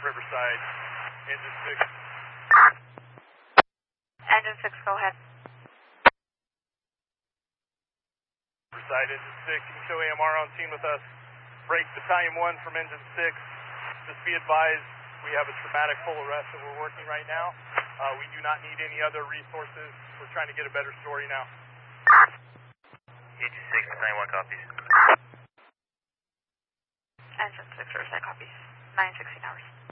Riverside, engine 6. Engine 6, go ahead. Riverside, engine 6, you can show AMR on scene with us. Break Battalion 1 from engine 6. Just be advised, we have a traumatic full arrest that we're working right now. We do not need any other resources. We're trying to get a better story now. Engine 6, Battalion 1 copies. Engine 6, Riverside copies. 9:16 hours.